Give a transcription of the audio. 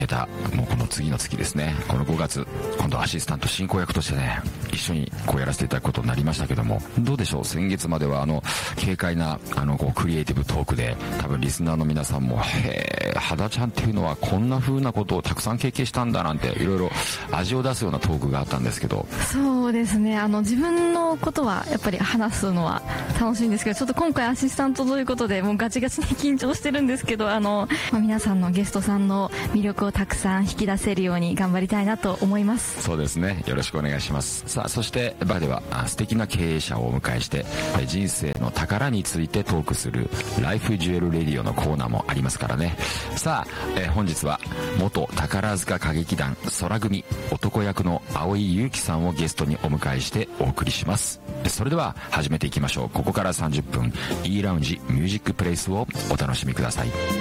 もうこの次の月ですね、この5月今度アシスタント進行役としてね一緒にこうやらせていただくことになりましたけども、どうでしょう。先月までは軽快なこうクリエイティブトークで、多分リスナーの皆さんも肌ちゃんっていうのはこんな風なことをたくさん経験したんだなんていろいろ味を出すようなトークがあったんですけど。 そうですね、自分のことはやっぱり話すのは楽しいんですけど、ちょっと今回アシスタントということでもうガチガチに緊張してるんですけど、皆さんのゲストさんの魅力をたくさん引き出せるように頑張りたいなと思います。 そうですね、よろしくお願いします。さあ、そしてバーでは素敵な経営者をお迎えして人生の宝についてトークするライフジュエルレディオのコーナーもありますからね。さあ、本日は元宝塚歌劇団空組男役の蒼井優樹さんをゲストにお迎えしてお送りします。それでは始めていきましょう。ここから30分 E ラウンジミュージックプレイスをお楽しみください。